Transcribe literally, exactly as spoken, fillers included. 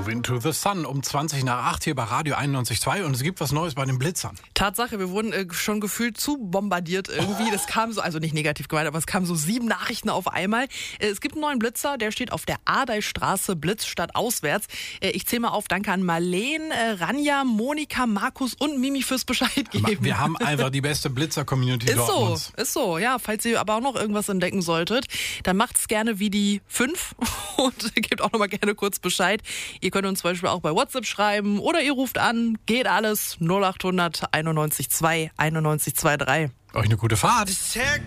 Move into the Sun um zwanzig nach acht hier bei Radio einundneunzig Komma zwei und es gibt was Neues bei den Blitzern. Tatsache, wir wurden äh, schon gefühlt zu bombardiert irgendwie. Das kam so, also nicht negativ gemeint, aber es kamen so sieben Nachrichten auf einmal. Äh, es gibt einen neuen Blitzer, der steht auf der Ardeistraße, Blitz statt auswärts. Äh, ich zähle mal auf, danke an Marleen, äh, Ranja, Monika, Markus und Mimi fürs Bescheid geben. Wir haben einfach die beste Blitzer-Community Ist Dortmunds. so, ist so, ja. Falls ihr aber auch noch irgendwas entdecken solltet, dann macht's gerne wie die fünf und gebt auch noch mal gerne kurz Bescheid. Ihr könnt uns zum Beispiel auch bei WhatsApp schreiben oder ihr ruft an, geht alles null acht hundert einundneunzig zwei einundneunzig zwei drei. Euch eine gute Fahrt.